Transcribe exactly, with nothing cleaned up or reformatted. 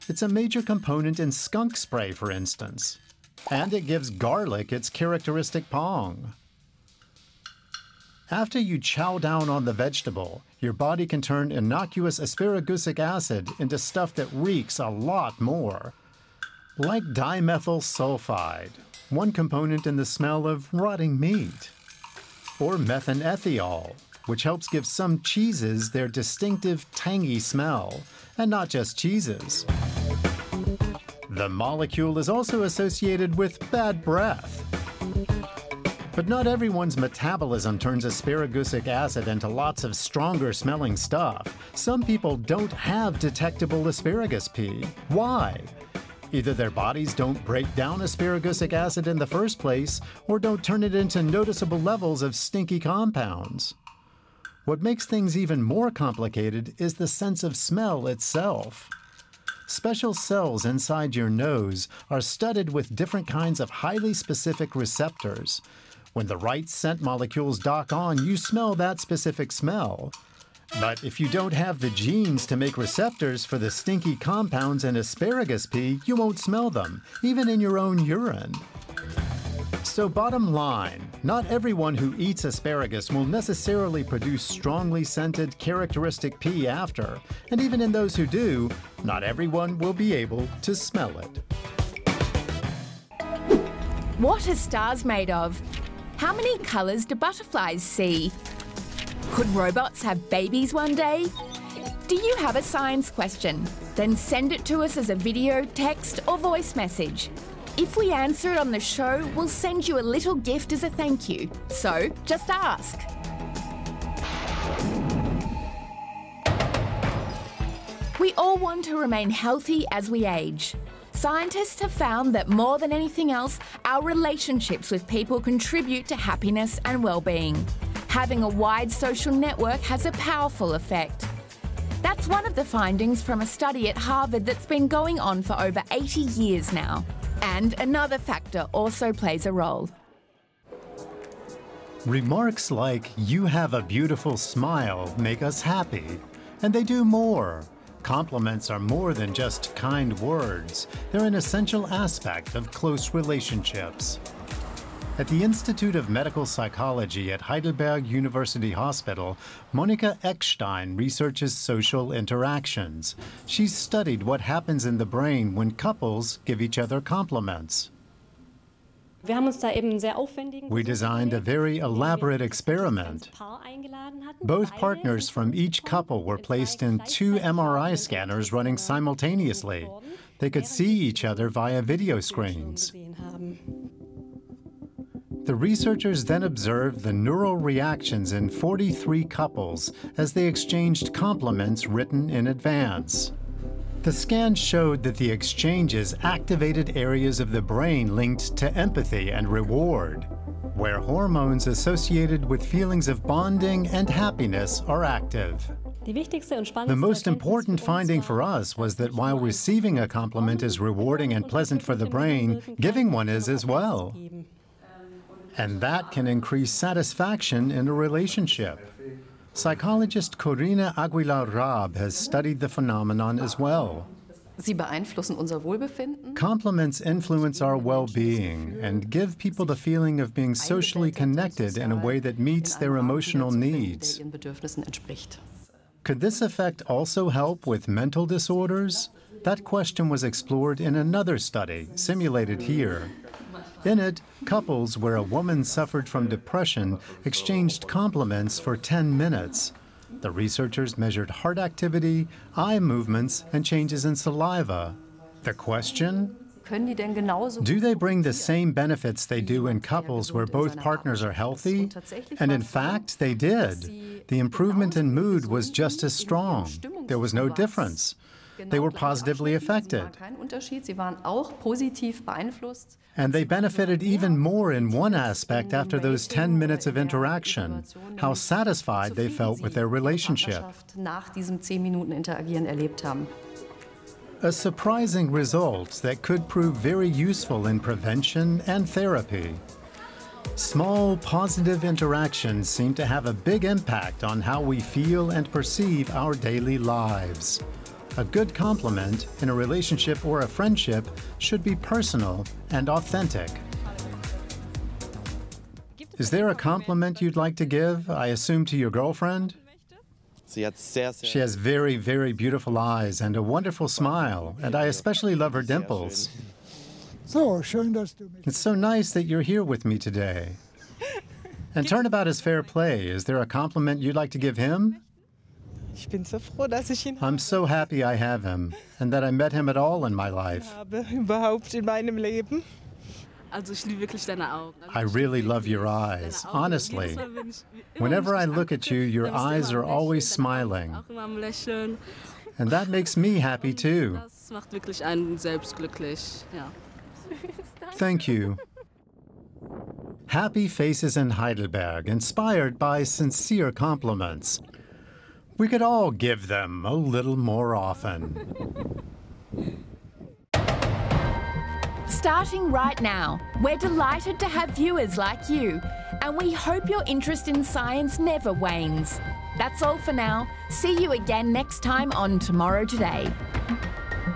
It's a major component in skunk spray, for instance. And it gives garlic its characteristic pong. After you chow down on the vegetable, your body can turn innocuous asparagusic acid into stuff that reeks a lot more. Like dimethyl sulfide, one component in the smell of rotting meat. Or methanethiol, which helps give some cheeses their distinctive tangy smell, and not just cheeses. The molecule is also associated with bad breath. But not everyone's metabolism turns asparagusic acid into lots of stronger smelling stuff. Some people don't have detectable asparagus pee. Why? Either their bodies don't break down asparagusic acid in the first place, or don't turn it into noticeable levels of stinky compounds. What makes things even more complicated is the sense of smell itself. Special cells inside your nose are studded with different kinds of highly specific receptors. When the right scent molecules dock on, you smell that specific smell. But if you don't have the genes to make receptors for the stinky compounds in asparagus pea, you won't smell them, even in your own urine. So bottom line, not everyone who eats asparagus will necessarily produce strongly scented, characteristic pee after. And even in those who do, not everyone will be able to smell it. What are stars made of? How many colours do butterflies see? Could robots have babies one day? Do you have a science question? Then send it to us as a video, text or voice message. If we answer it on the show, we'll send you a little gift as a thank you. So just ask. We all want to remain healthy as we age. Scientists have found that more than anything else, our relationships with people contribute to happiness and well-being. Having a wide social network has a powerful effect. That's one of the findings from a study at Harvard that's been going on for over eighty years now. And another factor also plays a role. Remarks like, "You have a beautiful smile," make us happy. And they do more. Compliments are more than just kind words. They're an essential aspect of close relationships. At the Institute of Medical Psychology at Heidelberg University Hospital, Monika Eckstein researches social interactions. She's studied what happens in the brain when couples give each other compliments. We designed a very elaborate experiment. Both partners from each couple were placed in two M R I scanners running simultaneously. They could see each other via video screens. The researchers then observed the neural reactions in forty-three couples as they exchanged compliments written in advance. The scan showed that the exchanges activated areas of the brain linked to empathy and reward, where hormones associated with feelings of bonding and happiness are active. The most important finding for us was that while receiving a compliment is rewarding and pleasant for the brain, giving one is as well. And that can increase satisfaction in a relationship. Psychologist Corinna Aguilar-Raab has studied the phenomenon as well. Compliments influence our well-being and give people the feeling of being socially connected in a way that meets their emotional needs. Could this effect also help with mental disorders? That question was explored in another study, simulated here. In it, couples where a woman suffered from depression exchanged compliments for ten minutes. The researchers measured heart activity, eye movements, and changes in saliva. The question? Do they bring the same benefits they do in couples where both partners are healthy? And in fact, they did. The improvement in mood was just as strong. There was no difference. They were positively affected. And they benefited even more in one aspect after those ten minutes of interaction, how satisfied they felt with their relationship. A surprising result that could prove very useful in prevention and therapy. Small, positive interactions seem to have a big impact on how we feel and perceive our daily lives. A good compliment in a relationship or a friendship should be personal and authentic. Is there a compliment you'd like to give, I assume to your girlfriend? She has very, very beautiful eyes and a wonderful smile, and I especially love her dimples. It's so nice that you're here with me today. And Turnabout is fair play. Is there a compliment you'd like to give him? I'm so happy I have him, and that I met him at all in my life. I really love your eyes, honestly. Whenever I look at you, your eyes are always smiling. And that makes me happy too. Thank you. Happy Faces in Heidelberg, inspired by sincere compliments. We could all give them a little more often. Starting right now, we're delighted to have viewers like you, and we hope your interest in science never wanes. That's all for now. See you again next time on Tomorrow Today.